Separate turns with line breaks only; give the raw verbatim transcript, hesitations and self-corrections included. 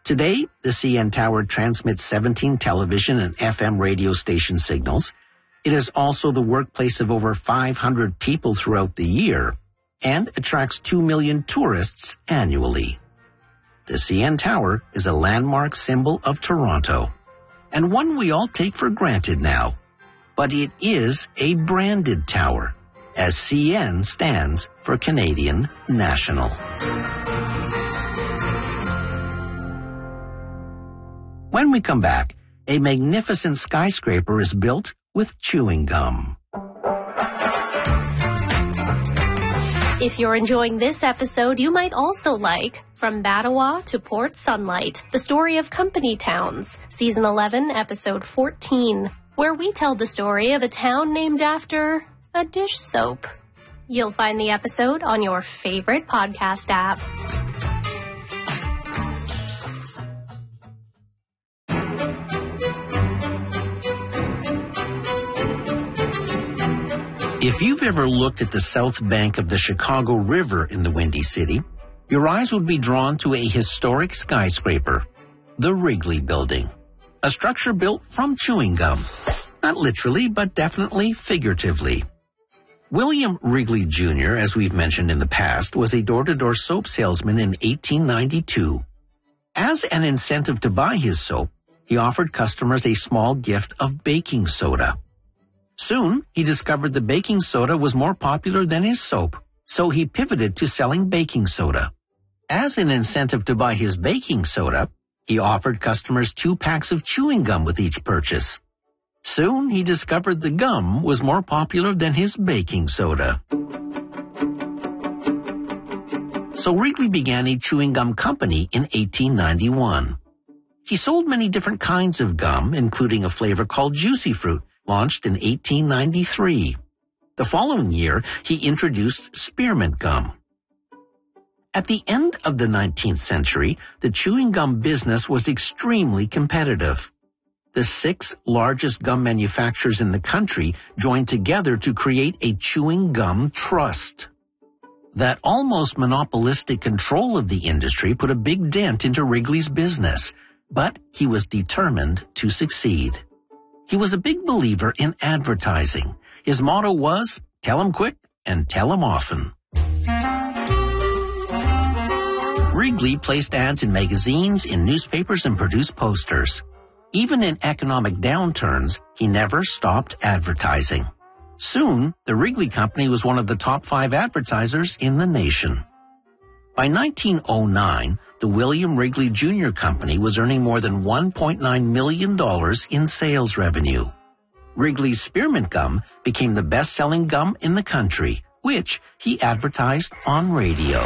Today, the C N Tower transmits seventeen television and F M radio station signals. It is also the workplace of over five hundred people throughout the year and attracts two million tourists annually. The C N Tower is a landmark symbol of Toronto, and one we all take for granted now. But it is a branded tower, as C N stands for Canadian National. When we come back, a magnificent skyscraper is built with chewing gum.
If you're enjoying this episode, you might also like From Mattawa to Port Sunlight, the story of company towns, Season eleven, Episode fourteen, where we tell the story of a town named after a dish soap. You'll find the episode on your favorite podcast app.
If you've ever looked at the south bank of the Chicago River in the Windy City, your eyes would be drawn to a historic skyscraper, the Wrigley Building, a structure built from chewing gum. Not literally, but definitely figuratively. William Wrigley Junior, as we've mentioned in the past, was a door-to-door soap salesman in eighteen ninety-two. As an incentive to buy his soap, he offered customers a small gift of baking soda. Soon, he discovered the baking soda was more popular than his soap, so he pivoted to selling baking soda. As an incentive to buy his baking soda, he offered customers two packs of chewing gum with each purchase. Soon, he discovered the gum was more popular than his baking soda. So Wrigley began a chewing gum company in eighteen ninety-one. He sold many different kinds of gum, including a flavor called Juicy Fruit, launched in eighteen ninety-three. The following year, he introduced spearmint gum. At the end of the nineteenth century, the chewing gum business was extremely competitive. The six largest gum manufacturers in the country joined together to create a chewing gum trust. That almost monopolistic control of the industry put a big dent into Wrigley's business, but he was determined to succeed. He was a big believer in advertising. His motto was, tell 'em quick and tell 'em often. Wrigley placed ads in magazines, in newspapers, and produced posters. Even in economic downturns, he never stopped advertising. Soon, the Wrigley Company was one of the top five advertisers in the nation. By nineteen oh nine, the William Wrigley Junior Company was earning more than one point nine million dollars in sales revenue. Wrigley's spearmint gum became the best-selling gum in the country, which he advertised on radio.